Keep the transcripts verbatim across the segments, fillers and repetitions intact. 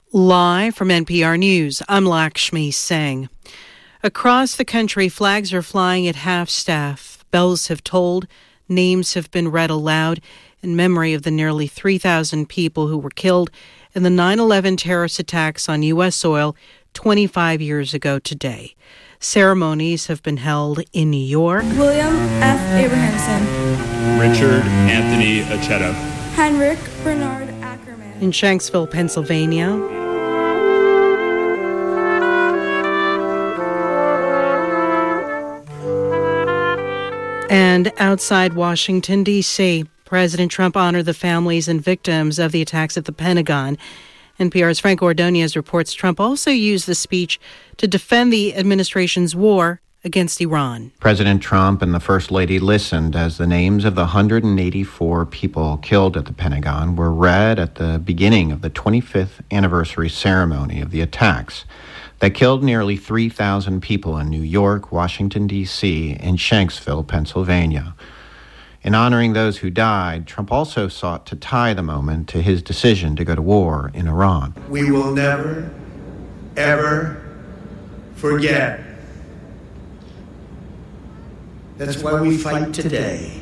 Live from N P R News, I'm Lakshmi Singh. Across the country, flags are flying at half-staff. Bells have tolled, names have been read aloud in memory of the nearly three thousand people who were killed in the nine eleven terrorist attacks on U S soil twenty-five years ago today. Ceremonies have been held in New York. William F. Abrahamson. Richard Anthony Acheta. Henrik Bernard Ackerman. In Shanksville, Pennsylvania. And outside Washington, D C, President Trump honored the families and victims of the attacks at the Pentagon. N P R's Frank Ordonez reports Trump also used the speech to defend the administration's war against Iran. President Trump and the First Lady listened as the names of the one hundred eighty-four people killed at the Pentagon were read at the beginning of the twenty-fifth anniversary ceremony of the attacks that killed nearly three thousand people in New York, Washington, D C, and Shanksville, Pennsylvania. In honoring those who died, Trump also sought to tie the moment to his decision to go to war in Iran. We will never, ever forget. That's why we fight today.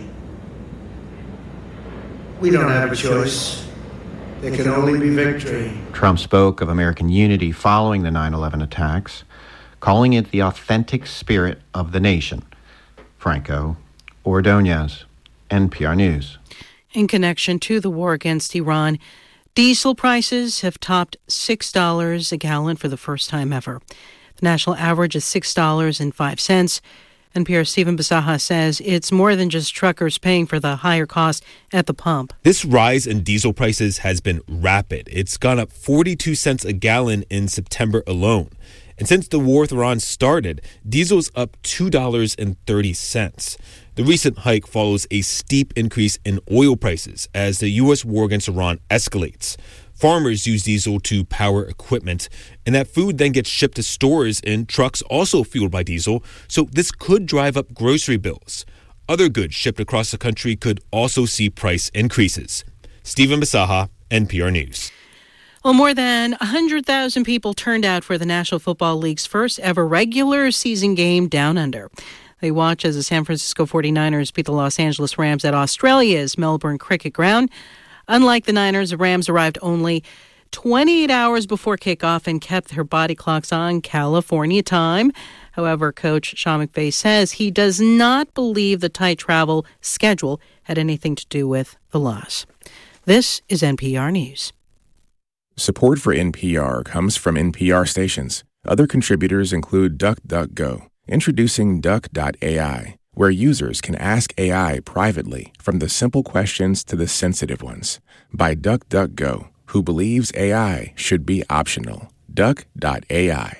We don't have a choice. There can only be victory. Trump spoke of American unity following the nine eleven attacks, calling it the authentic spirit of the nation. Franco Ordonez, N P R News. In connection to the war against Iran, diesel prices have topped six dollars a gallon for the first time ever. The national average is six dollars and five cents. N P R's Stephen Bisaha says it's more than just truckers paying for the higher cost at the pump. This rise in diesel prices has been rapid. It's gone up forty-two cents a gallon in September alone. And since the war with Iran started, diesel's up two dollars and thirty cents. The recent hike follows a steep increase in oil prices as the U S war against Iran escalates. Farmers use diesel to power equipment, and that food then gets shipped to stores in trucks also fueled by diesel, so this could drive up grocery bills. Other goods shipped across the country could also see price increases. Stephen Bisaha, N P R News. Well, more than one hundred thousand people turned out for the National Football League's first ever regular season game down under. They watch as the San Francisco forty-niners beat the Los Angeles Rams at Australia's Melbourne Cricket Ground. Unlike the Niners, the Rams arrived only twenty-eight hours before kickoff and kept their body clocks on California time. However, coach Sean McVay says he does not believe the tight travel schedule had anything to do with the loss. This is N P R News. Support for N P R comes from N P R stations. Other contributors include DuckDuckGo, introducing Duck dot A I, where users can ask A I privately, from the simple questions to the sensitive ones, by DuckDuckGo, who believes A I should be optional. Duck dot A I.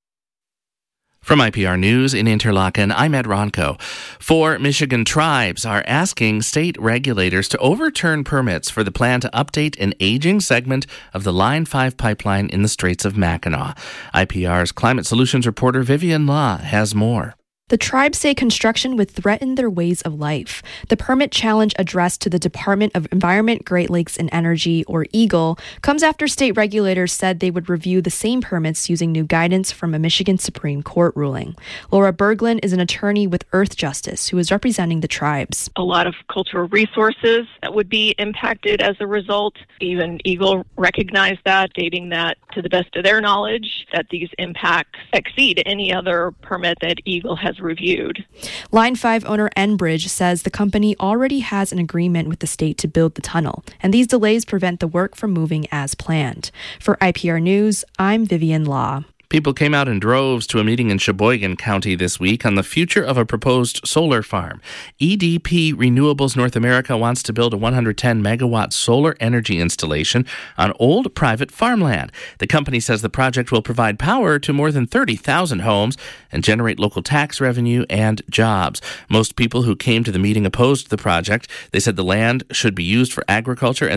From I P R News in Interlaken, I'm Ed Ronco. Four Michigan tribes are asking state regulators to overturn permits for the plan to update an aging segment of the Line five pipeline in the Straits of Mackinac. I P R's Climate Solutions reporter Vivian Law has more. The tribes say construction would threaten their ways of life. The permit challenge addressed to the Department of Environment, Great Lakes and Energy, or EGLE, comes after state regulators said they would review the same permits using new guidance from a Michigan Supreme Court ruling. Laura Berglund is an attorney with Earth Justice who is representing the tribes. A lot of cultural resources that would be impacted as a result. Even EGLE recognized that, stating that, to the best of their knowledge, that these impacts exceed any other permit that EGLE has reviewed. Line five owner Enbridge says the company already has an agreement with the state to build the tunnel, and these delays prevent the work from moving as planned. For I P R News, I'm Vivian Law. People came out in droves to a meeting in Sheboygan County this week on the future of a proposed solar farm. E D P Renewables North America wants to build a one hundred ten megawatt solar energy installation on old private farmland. The company says the project will provide power to more than thirty thousand homes and generate local tax revenue and jobs. Most people who came to the meeting opposed the project. They said the land should be used for agriculture and